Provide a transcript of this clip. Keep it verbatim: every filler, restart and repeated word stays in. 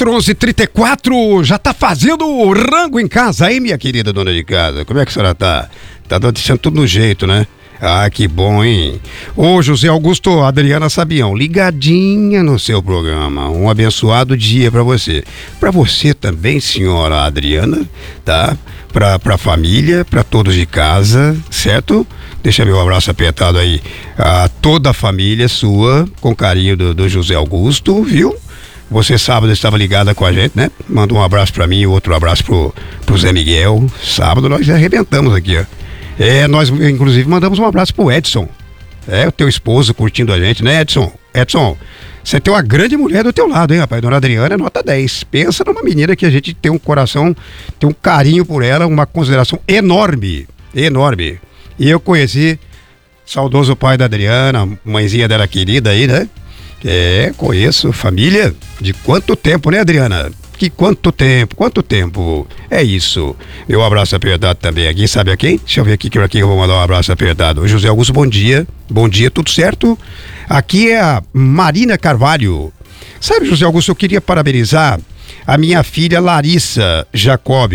quatro, onze e trinta e quatro, já tá fazendo o rango em casa, hein, minha querida dona de casa? Como é que a senhora tá? Tá deixando tudo no jeito, né? Ah, que bom, hein? Ô, José Augusto, Adriana Sabião, ligadinha no seu programa. Um abençoado dia pra você. Pra você também, senhora Adriana, tá? Pra, pra família, pra todos de casa, certo? Deixa meu abraço apertado aí a toda a família sua, com carinho do, do José Augusto, viu? Você sábado estava ligada com a gente, né? Manda um abraço pra mim e outro abraço pro, pro Zé Miguel. Sábado nós arrebentamos aqui, ó. É, nós inclusive mandamos um abraço pro Edson. É, o teu esposo curtindo a gente, né, Edson? Edson, você tem uma grande mulher do teu lado, hein, rapaz? Dona Adriana é nota dez. Pensa numa menina que a gente tem um coração, tem um carinho por ela, uma consideração enorme, enorme. E eu conheci saudoso pai da Adriana, mãezinha dela querida aí, né? É, conheço, família de quanto tempo, né, Adriana? Que quanto tempo, quanto tempo, é isso. Meu abraço apertado também aqui, sabe a quem? Deixa eu ver aqui, aqui eu vou mandar um abraço apertado. José Augusto, bom dia, bom dia, tudo certo? Aqui é a Marina Carvalho. Sabe, José Augusto, eu queria parabenizar a minha filha Larissa Jacob.